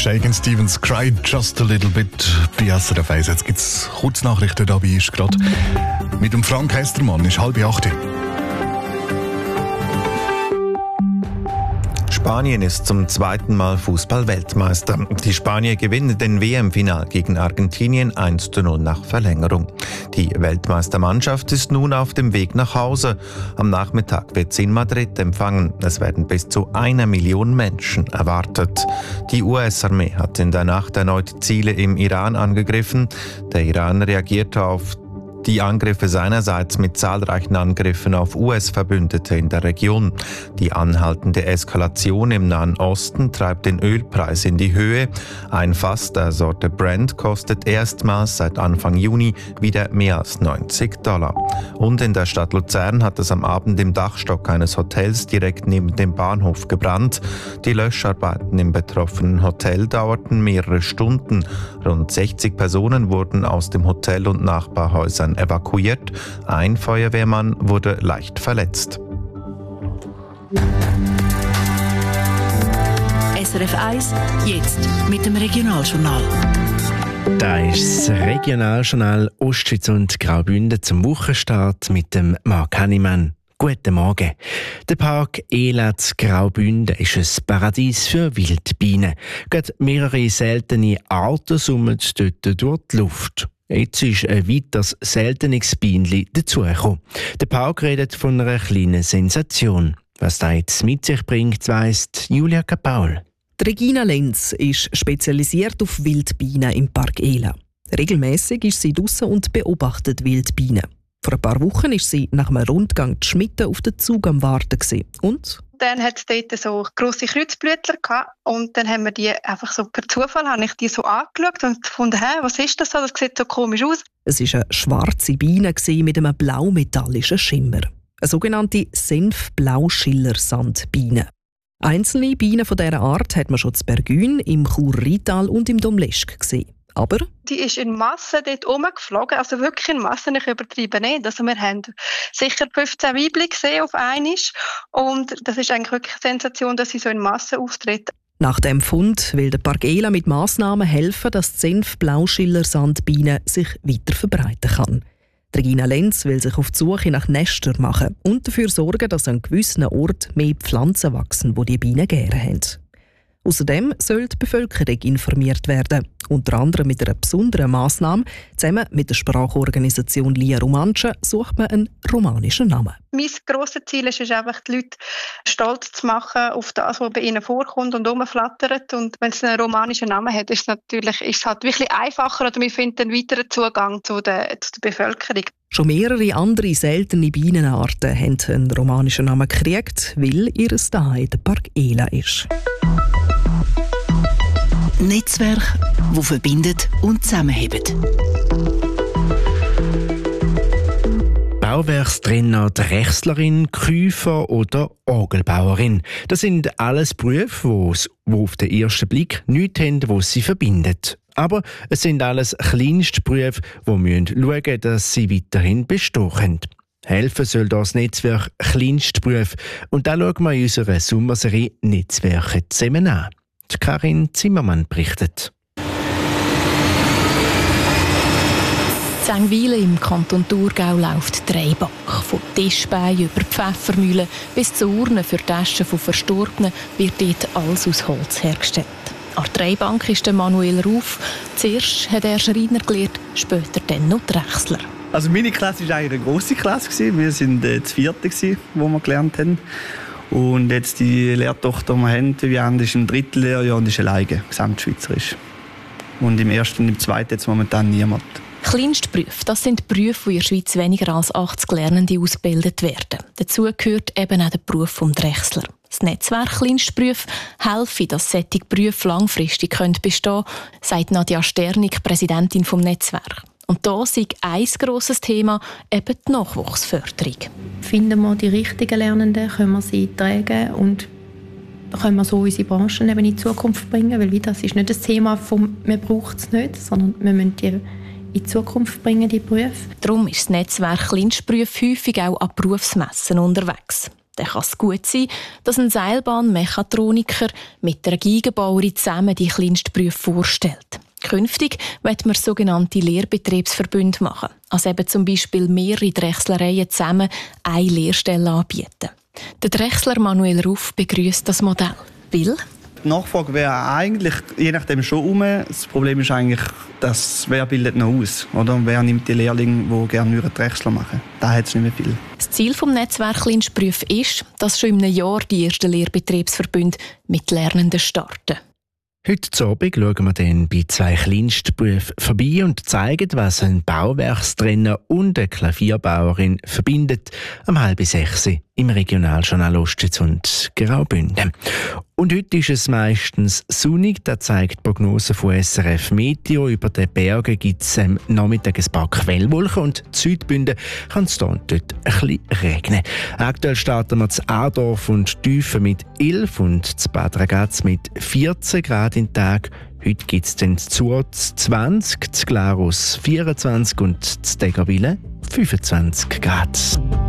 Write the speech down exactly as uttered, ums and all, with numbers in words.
Shakin' Stevens, Cry Just a Little Bit bei S R F eins. Jetzt gibt es Kurznachrichten, dabei ist gerade mit dem Frank Hestermann, ist halb acht. Spanien ist zum zweiten Mal Fußball-Weltmeister. Die Spanier gewinnen den W M-Final gegen Argentinien eins zu null nach Verlängerung. Die Weltmeistermannschaft ist nun auf dem Weg nach Hause. Am Nachmittag wird sie in Madrid empfangen. Es werden bis zu einer Million Menschen erwartet. Die U S-Armee hat in der Nacht erneut Ziele im Iran angegriffen. Der Iran reagierte auf die Angriffe seinerseits mit zahlreichen Angriffen auf U S-Verbündete in der Region. Die anhaltende Eskalation im Nahen Osten treibt den Ölpreis in die Höhe. Ein Fass der Sorte Brent kostet erstmals seit Anfang Juni wieder mehr als neunzig Dollar. Und in der Stadt Luzern hat es am Abend im Dachstock eines Hotels direkt neben dem Bahnhof gebrannt. Die Löscharbeiten im betroffenen Hotel dauerten mehrere Stunden. Rund sechzig Personen wurden aus dem Hotel und Nachbarhäusern evakuiert. Ein Feuerwehrmann wurde leicht verletzt. S R F eins, jetzt mit dem Regionaljournal. Da ist das Regionaljournal Ostschweiz und Graubünden zum Wochenstart mit dem Marc Hannemann. Guten Morgen. Der Park Elatz Graubünden ist ein Paradies für Wildbienen. Gerade mehrere seltene Arten summen dort durch die Luft. Jetzt ist ein weiteres seltenes Bienchen dazugekommen. Der Park redet von einer kleinen Sensation. Was das jetzt mit sich bringt, weiss Julia Kapaul. Regina Lenz ist spezialisiert auf Wildbienen im Park Ela. Regelmäßig ist sie draussen und beobachtet Wildbienen. Vor ein paar Wochen war sie nach einem Rundgang zu Schmitten auf den Zug am Warten gewesen. Und? Dann hat es dort so grosse Kreuzblütler gehabt und dann haben wir die einfach so per Zufall habe ich die so angeschaut und gefunden, hä, was ist das so? Das sieht so komisch aus. Es war eine schwarze Biene mit einem blaumetallischen Schimmer. Eine sogenannte Senf-Blauschiller-Sandbiene. Einzelne Bienen von dieser Art hat man schon zu Bergün, im Chur-Rital und im Domleschg gesehen. Aber die ist in Massen dort rumgeflogen, also wirklich in Massen, ich übertreibe nicht. Also wir haben sicher fünfzehn Weibchen gesehen auf einmal und das ist eigentlich wirklich eine Sensation, dass sie so in Massen auftritt. Nach dem Fund will der Park Ela mit Massnahmen helfen, dass die Senf-Blauschiller-Sandbiene sich weiter verbreiten kann. Regina Lenz will sich auf die Suche nach Nestern machen und dafür sorgen, dass an gewissen Orten mehr Pflanzen wachsen, die die Bienen gerne haben. Außerdem soll die Bevölkerung informiert werden, unter anderem mit einer besonderen Massnahme. Zusammen mit der Sprachorganisation Lia Romanche sucht man einen romanischen Namen. Mein grosses Ziel ist es einfach, die Leute stolz zu machen auf das, was bei ihnen vorkommt und rumflattert. Und wenn es einen romanischen Namen hat, ist es natürlich ist es halt wirklich einfacher oder wir finden einen weiteren Zugang zu der, zu der Bevölkerung. Schon mehrere andere seltene Bienenarten haben einen romanischen Namen gekriegt, weil ihr Zuhause der Park Ela ist. Netzwerk, das verbindet und zusammenhält. Bauwerkstrainer, Drechslerin, Käufer oder Orgelbauerin. Das sind alles Berufe, die auf den ersten Blick nichts haben, was sie verbindet. Aber es sind alles kleinste Berufe, die schauen müssen, dass sie weiterhin bestehen können. Helfen soll das Netzwerk kleinste Berufe. Und da schauen wir in unserer Sommerserie Netzwerke zusammen an. Karin Zimmermann berichtet. In Zengwilen im Kanton Thurgau läuft Treibach. Von Tischbein über Pfeffermühlen bis zu Urnen für Taschen von Verstorbenen wird dort alles aus Holz hergestellt. An der Treibank ist der Manuel Ruf. Zuerst hat er Schreiner gelernt, später dann noch Drechsler. Also meine Klasse war eigentlich eine grosse Klasse. Wir waren äh, das vierte, wo wir gelernt haben. Und jetzt die Lehrtochter, die wir haben, Viviane, ist im dritten Lehrjahr und ist alleine, gesamtschweizerisch. Und im ersten und im zweiten jetzt momentan niemand. Kleinste Berufe, das sind Berufe, die in der Schweiz weniger als achtzig Lernende ausgebildet werden. Dazu gehört eben auch der Beruf des Drechsler. Das Netzwerk Kleinste Berufe helfe, dass solche Berufe langfristig bestehen können, sagt Nadja Sternig, Präsidentin des Netzwerks. Und da ist ein grosses Thema eben die Nachwuchsförderung. Finden wir die richtigen Lernenden, können wir sie tragen und können wir so unsere Branchen eben in die Zukunft bringen, weil das ist nicht das Thema von «man braucht es nicht», sondern wir müssen die in die Zukunft bringen, die Berufe. Darum ist das Netzwerk Kleinstberufe häufig auch an Berufsmessen unterwegs. dann kann es gut sein, dass ein Seilbahnmechatroniker mit einer Gigenbauerin zusammen die kleinsten Berufe vorstellt. Künftig wird man sogenannte Lehrbetriebsverbünde machen, also eben zum Beispiel mehrere Drechslereien zusammen eine Lehrstelle anbieten. Der Drechsler Manuel Ruff begrüßt das Modell. Weil die Nachfrage wäre eigentlich je nachdem schon um. Das Problem ist eigentlich, dass wer bildet noch aus, oder? Wer nimmt die Lehrlinge, die gerne Drechsler machen? Da hat es nicht mehr viel. Das Ziel des Netzwerk Kleinstberufe ist, dass schon in einem Jahr die ersten Lehrbetriebsverbünde mit Lernenden starten. Heute Abend schauen wir dann bei zwei Kleinstberufen vorbei und zeigen, was ein Bauwerkstrainer und eine Klavierbauerin verbindet, am halb sechs im Regionaljournal Ostschweiz und Graubünden. Und heute ist es meistens sonnig, das zeigt die Prognose von S R F Meteo. Über den Bergen gibt es am Nachmittag ein paar Quellwolken und in Südbünden kann es hier und dort ein bisschen regnen. Aktuell starten wir zu Adorf und Tüfen mit elf und zu Bad Ragaz mit vierzehn Grad im Tag. Heute gibt es dann zu Zurz zwanzig, zu Glarus vierundzwanzig und zu Degawille fünfundzwanzig Grad.